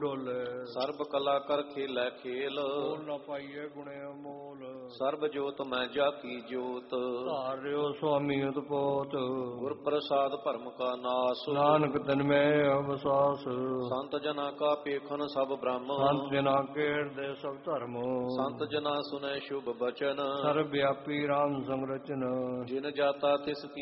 ਡੋਲੇ। ਸਰਬ ਕਲਾ ਕਰ ਖੇਲੇ ਖੇਲ, ਬੋਲ ਨ ਪਾਈਏ ਗੁਣੇ ਅਮੋਲ। ਸਰਬ ਜੋਤ ਮੈਂ ਜਾ ਕੀ ਜੋਤ, ਧਾਰਿਓ ਸੁਆਮੀ ਉਤਪੋਤ। ਗੁਰ ਪ੍ਰਸਾਦ ਭਰਮ ਕਾ ਨਾਸ, ਨਾਨਕ ਤਨ ਮੈਂ ਅਵਸਾਸ। ਸੰਤ ਜਨਾ ਕਾ ਪੇਖਨ ਸਭ ਬ੍ਰਹਮ, ਸੰਤ ਜਨਾ ਖੇਡਦੇ ਸਭ ਧਰਮ। ਸੰਤ ਜਨਾ ਸੁਨੈ ਸ਼ੁਭ ਬਚਨ, ਸਰਬ ਵਿਆਪੀ ਰਾਮ ਸੰਗ ਰਚਨ। ਜਿਨ ਜਾਤਾ ਤਿਸ